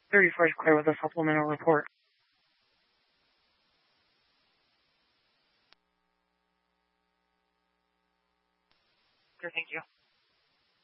34 is clear with a supplemental report. Thank you.